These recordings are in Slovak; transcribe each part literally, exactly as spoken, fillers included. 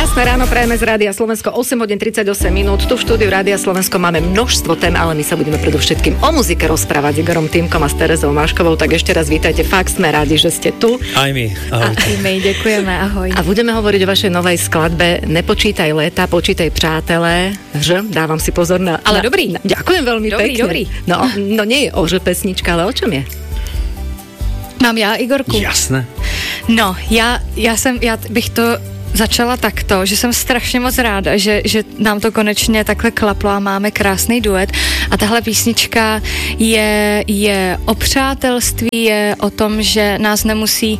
Krásne ráno prajeme z Rádia Slovensko, osem hodín tridsaťosem minút. Tu v štúdiu Rádia Slovensko máme množstvo tém, ale my sa budeme predovšetkým o muzike rozprávať s Igorom Týmkom a s Terezou Máškovou. Tak ešte raz vítajte, fakt sme rádi, že ste tu. Aj my, ahoj. Aj my, ďakujeme, ahoj. A budeme hovoriť o vašej novej skladbe Nepočítaj léta, počítaj přátelé. Že? Dávam si pozor na... Ale na, dobrý. Na, ďakujem veľmi dobrý, pekne. Dobrý, No, no nie je o že pesnička, ale o čom je? Mám já, Igorku? Jasné. No, já, já jsem, já bych to začala takto, že jsem strašně moc ráda, že, že nám to konečně takhle klaplo a máme krásný duet. A tahle písnička je, je o přátelství, je o tom, že nás nemusí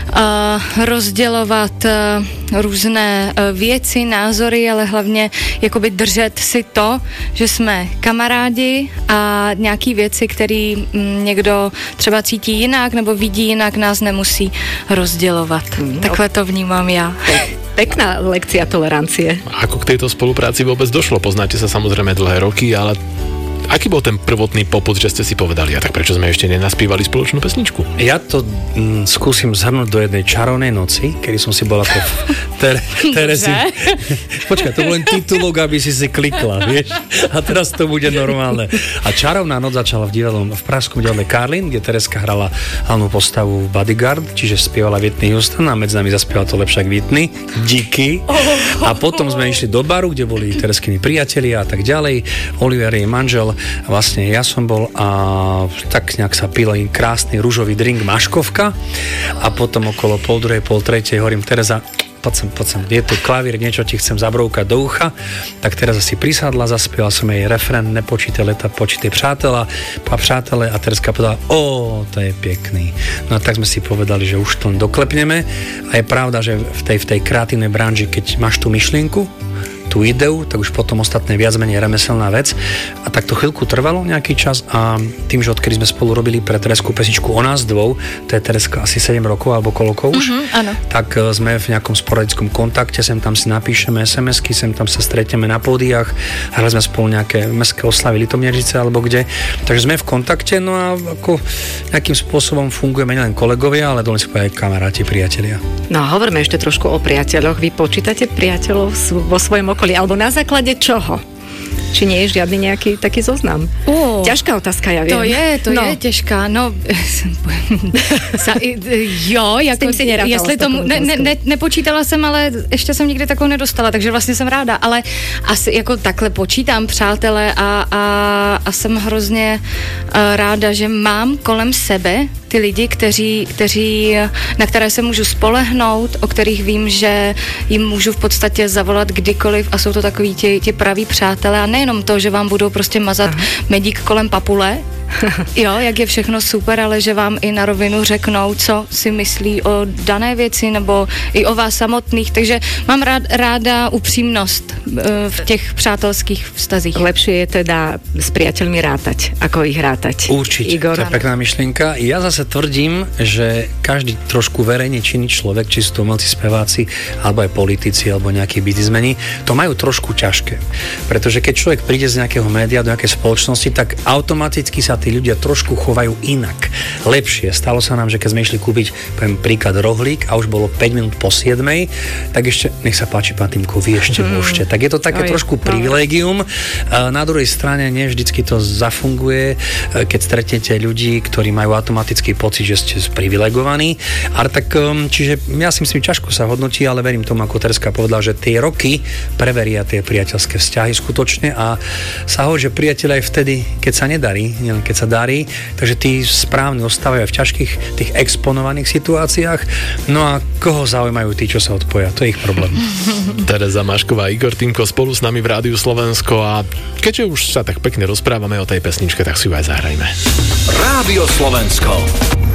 uh, rozdělovat uh, různé uh, věci, názory, ale hlavně jakoby držet si to, že jsme kamarádi a nějaký věci, které um, někdo třeba cítí jinak nebo vidí jinak, nás nemusí rozdělovat. No. Takhle to vnímám já. Pekná lekcia tolerancie. Ako k tejto spolupráci vôbec došlo? Poznáte sa samozrejme dlhé roky, ale aký bol ten prvotný popud, že ste si povedali, a tak prečo sme ešte nenaspívali spoločnú pesničku? Ja to mm, skúsim zhrnúť do jednej čarovnej noci, kedy som si bola po ter- Terezi. Počkaj, to bol len titulok, aby si si klikla, vieš? A teraz to bude normálne. A čarovná noc začala v divadlom, v pražskom divadle Karlín, kde Tereska hrala hlavnú postavu Bodyguard, čiže spievala Whitney Houston a medzi nami zaspieval to lepšak Whitney, díky. A potom sme išli do baru, kde boli Tereskini priatelia a tak ďalej. Oliver je manžel. Vlastne ja som bol a tak nejak sa pil krásny ružový drink Maškovka a potom okolo pol druhej, pol tretej hovorím, Tereza, poď sem, poď sem, je tu klavír, niečo ti chcem zabroukať do ucha. Tak Tereza si prisadla, zaspieval som jej refrén Nepočítaj leta, počítaj přátela, pa přátele a Tereska povedala, ó, to je pekný. No a tak sme si povedali, že už to doklepneme a je pravda, že v tej, v tej kreatívnej branži, keď máš tú myšlienku, tú ideu, tak už potom ostatné viac menej remeselná vec. A tak to chvíľku trvalo nejaký čas a tým, že odkedy sme spolu robili pre Teresku pesničku o nás dvou, to je Tereska asi sedem rokov alebo koľko už, Mm-hmm, áno. tak sme v nejakom sporadickom kontakte, sem tam si napíšeme es em esky, sem tam sa stretneme na pódiách, hrali sme spolu nejaké mestské oslavy Litomierice alebo kde, takže sme v kontakte, no a ako nejakým spôsobom fungujeme nielen kolegovia, ale dovolím si povedať aj kamaráti, priatelia. No a hovoríme ešte trošku o priateľoch. Vy počítate priateľov vo svojom okolí, alebo na základe čoho? Či nie je žiadny nejaký taký zoznam? Oh, Ťažká otázka, ja viem. To je, to no. je těžká, no sa, jo, jako, si nerátala jestli s tomu, ne, ne, ne, nepočítala jsem, ale ještě jsem nikdy takovou nedostala, takže vlastně jsem ráda, ale asi jako takhle počítám přátelé a, a, a jsem hrozně uh, ráda, že mám kolem sebe ty lidi, kteří, kteří, na které se můžu spolehnout, o kterých vím, že jim můžu v podstatě zavolat kdykoliv a jsou to takový ti, ti praví přátelé a nejenom to, že vám budou prostě mazat Aha. medík kolem papule, jo, jak je všechno super, ale že vám i na rovinu řeknou, co si myslí o dané věci nebo i o vás samotných, takže mám rád, ráda upřímnost v těch přátelských vztazích. Lepšie je teda s priateľmi rátať, ako ich rátať. Určite, Igor. to je pekná myšlienka. Ja zase tvrdím, že každý trošku verejne činný človek, či sú to umelci, speváci, alebo aj politici, alebo nejakí biznismeni, to majú trošku ťažké. Pretože keď človek príde z nejakého média do nejakej spoločnosti, tak automaticky sa tí ľudia trošku chovajú inak. Lepšie. Stalo sa nám, že keď sme išli kúpiť, poviem príklad, rohlík a už bolo päť minút po siedmej, tak ešte, nech sa páči, pán Týmko, vy ešte hmm. môžete. Tak je to také Oj, trošku privilégium. Na druhej strane nie vždycky to zafunguje, keď stretnete ľudí, ktorí majú automatický pocit, že ste privilegovaní. Ale tak, čiže ja si myslím, ťažko sa hodnotí, ale verím tomu, ako Tereska povedala, že tie roky preveria tie priateľské vzťahy skutočne a sa hovorí, že priateľ aj vtedy, keď sa nedarí, nielen keď sa darí, takže tí správni ostávajú aj v ťažkých tých exponovaných situáciách. No a koho zaujímajú tí, čo sa odpoja? To je ich problém. Tereza Mášková, Igor Týmko spolu s nami v Rádiu Slovensko a keďže už sa tak pekne rozprávame o tej pesničke, tak si ju aj zahrajme. Rádio Slovensko.